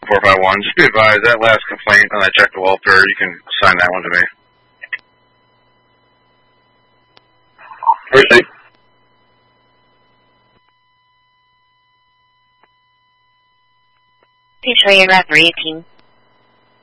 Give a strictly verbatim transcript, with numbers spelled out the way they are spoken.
four five one. Just be advised, that last complaint on that check to welfare, you can assign that one to me. Appreciate it. Detroit Rapper eighteen.